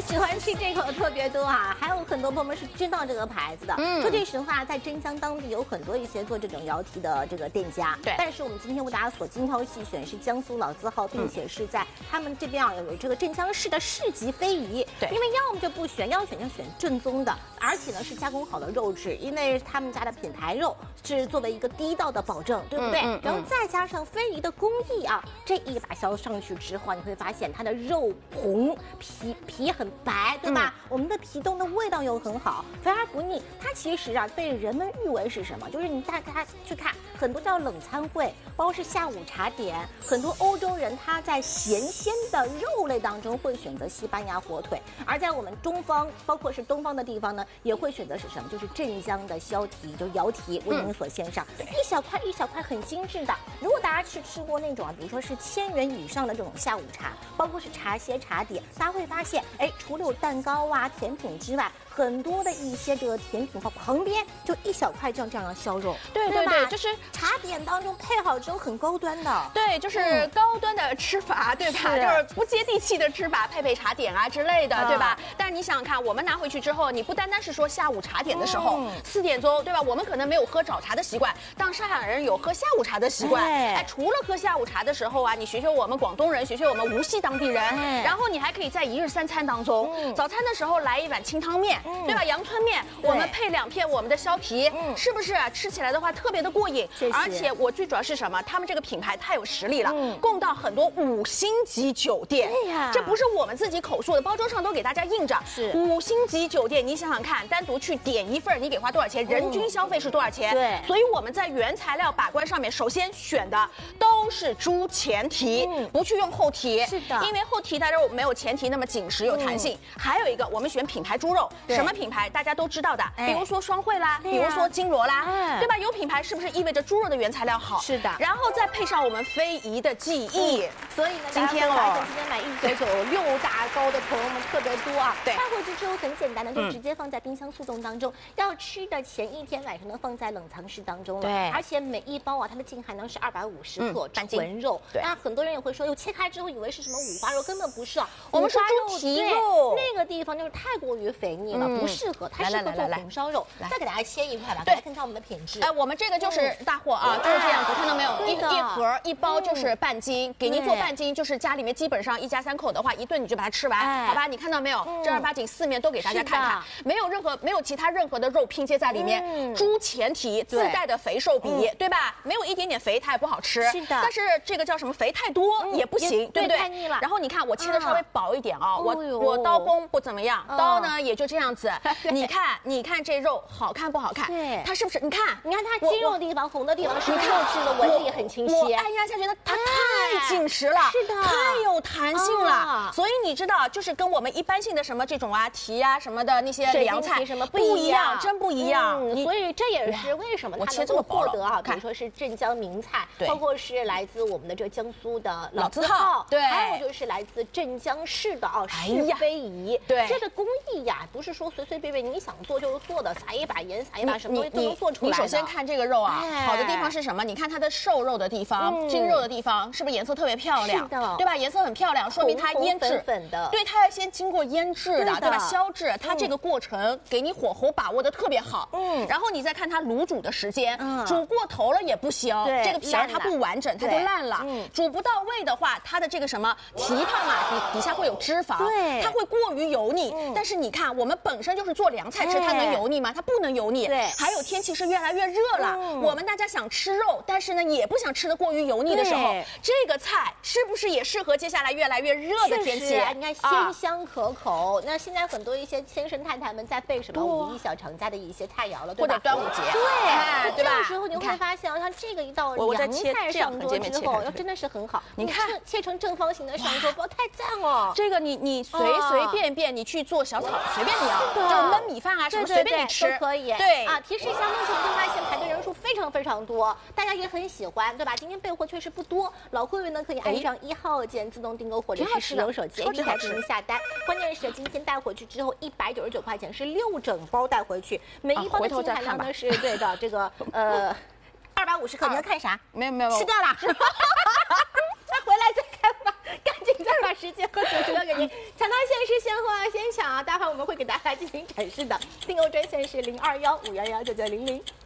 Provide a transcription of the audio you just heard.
喜欢吃这口特别多啊，还有很多朋友们是知道这个牌子的。说句实话，在镇江当地有很多一些做这种摇蹄的这个店家。 对。 但是我们今天为大家所精挑细选是江苏老字号，并且是在他们这边啊有这个镇江市的市级非遗。 对。 因为要么就不选，要选就选正宗的，而且呢是加工好的肉质，因为他们家的品牌肉是作为一个第一道的保证，对不对？然后再加上非遗的工艺啊，这一把削上去之后，你会发现它的肉红，皮很白，对吧？我们的皮冻的味道又很好，肥而不腻。它其实啊，被人们誉为是什么？就是你大家去看很多叫冷餐会，包括是下午茶点，很多欧洲人他在咸鲜的肉类当中会选择西班牙火腿，而在我们中方，包括是东方的地方呢，也会选择是什么？就是镇江的削蹄，就摇蹄为您所献上，一小块一小块，很精致的。如果大家吃过那种啊，比如说是1000元以上的这种下午茶，包括是茶歇茶点，大家会发现，哎，除了有蛋糕啊、甜品之外，很多的一些这个甜品旁边就一小块这样削肉， 对，就是茶点当中配好之后很高端的， 对，就是高端的吃法，对吧？就是不接地气的吃法，配茶点啊之类的，对吧？但是你想想看，我们拿回去之后，你不单单是说下午茶点的时候，4点钟，对吧？我们可能没有喝早茶的习惯，但上海人有喝下午茶的习惯。哎，除了喝下午茶的时候啊，你学学我们广东人，学学我们无锡当地人，然后你还可以在一日三餐当中，早餐的时候来一碗清汤面，对吧？阳春面，我们配2片我们的削皮，是不是吃起来的话特别的过瘾？而且我最主要是什么？他们这个品牌太有实力了，供到很多5星级酒店。 对呀， 这不是我们自己口述的，包装上都给大家印着。 是 5星级酒店，你想想看，单独去点一份，你给花多少钱？人均消费是多少钱？ 对， 所以我们在原材料把关上面，首先选的都是猪前蹄，不去用后蹄。 是的， 因为后蹄它肉没有前蹄那么紧实有弹性。还有一个，我们选品牌猪肉，什么品牌大家都知道的，比如说双汇啦，比如说金罗啦，对吧？有品牌是不是意味着猪肉的原材料好？ 是的， 然后再配上我们非遗的技艺。 所以呢， 今天买199，6大包的朋友们特别多啊。 对， 带回去之后很简单的，就直接放在冰箱速冻当中。要吃的前一天晚上呢，放在冷藏室当中了。 对， 而且每一包啊，它的净含量是250克纯肉。 对， 那很多人也会说，切开之后以为是什么五花肉，根本不是啊。 我们是猪蹄肉， 那个地方就是太过于肥腻了，不适合。它适合做红烧肉。再给大家切一块吧，大家看看我们的品质。 哎，我们这个就是大货啊，就是这样子，看到没有？一盒1包就是半斤，给您做半斤，就是家里面基本上1家3口的话，一顿你就把它吃完，好吧？你看到没有？正儿八经4面都给大家看看，没有其他任何的肉拼接在里面，猪前蹄自带的肥瘦比，对吧？没有一点点肥，它也不好吃。 是的， 但是这个叫什么？肥太多也不行，对不对？ 太腻了。 然后你看我切的稍微薄一点啊，我刀工不怎么样，刀呢也就这样子。你看这肉好看不好看？ 对， 它是不是？你看它肌肉的地方、红的地方是肉质的纹理很清晰。 我按压下去，它太紧实了， 是的， 太有弹性了。所以你知道，就是跟我们一般性的什么这种啊蹄啊什么的那些凉菜什么不一样，真不一样。 所以这也是为什么它能够获得啊，比如说是镇江名菜，包括是来自我们的这个江苏的老字号， 对， 还有就是来自镇江市的市非遗。 对， 这个工艺呀，不是说随随便便你想做就做的，撒一把盐，撒一把什么东西都能做出来的。 你首先看这个肉啊，好的地方是什么？你看它的瘦肉的地方、筋肉的地方，是不是颜色特别漂亮？ 是的， 对吧？颜色很漂亮，说明它腌制粉的。 对，它要先经过腌制的，对吧？削制，它这个过程给你火候把握的特别好。然后你再看它卤煮的时间，煮过头了也不行，这个皮儿它不完整，它就烂了。煮不到位的话，它的这个什么蹄膀啊，底下会有脂肪， 对， 它会过于油腻。但是你看，我们本身就是做凉菜吃，它能油腻吗？它不能油腻。 对， 还有天气是越来越热了，我们大家想吃肉，但是呢也不想吃得过于油腻的时候，这个菜是不是也适合接下来越来越热的天气？ 你看鲜香可口。那现在很多一些先生太太们在备什么5·1小长假的一些菜肴了，对吧？ 或者端午节， 对，这个时候你会发现，像这个一道凉菜上桌之后，要真的是很好。 你看切成正方形的上桌，不要太赞哦。 这个你随便便你去做小炒，随便你要，就是焖米饭啊什么随便你吃都可以。 对啊，提示一下，目前会发现排队人数非常多，大家也很喜欢，对吧？今天备货确实不多，老会员呢可以按上1号键自动订购，或者是使用手机 APP 来进行下单。关键是今天带回去之后199块钱是6整包带回去，每一包的净含量呢是对的这个250克。你要看啥？ 没有， 吃掉了。再回来再看吧，赶紧再把时间和主持人给您抢到线是先货先抢啊，待会我们会给大家进行展示的。订购专线是0215119900。